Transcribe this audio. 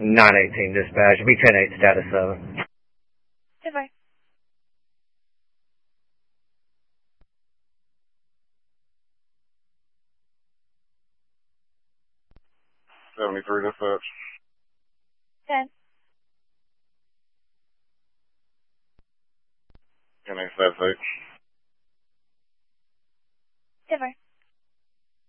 918 dispatch. It'll be 10-8 status 7. Goodbye. Dispatch. 10. 10-8 status 8.